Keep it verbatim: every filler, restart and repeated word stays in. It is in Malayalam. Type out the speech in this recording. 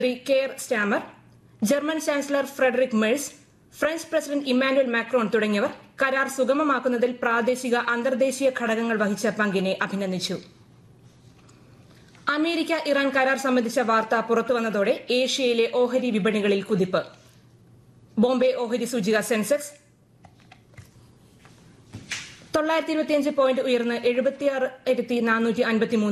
Care Starmer, German chancellor Frederick Merz, French president Emmanuel Macron തുടങ്ങിയവർ കരാർ സുഗമമാക്കുന്നതിൽ പ്രാദേശിക അന്തർദേശീയ ഘടകങ്ങൾ വഹിച്ച പങ്കിനെ അഭിനന്ദിച്ചു. അമേരിക്ക ഇറാൻ കരാർ സംബന്ധിച്ച വാർത്ത പുറത്തുവന്നതോടെ ഏഷ്യയിലെ ഓഹരി വിപണികളിൽ കുതിപ്പ്. ബോംബെ ഓഹരി സൂചിക സെൻസെക്സ് തൊള്ളായിരത്തി ഇരുപത്തിയഞ്ച് പോയിന്റ് ഉയർന്ന് എഴുപത്തിയാറായിരത്തി നാനൂറ്റി അൻപത്തിമൂന്ന്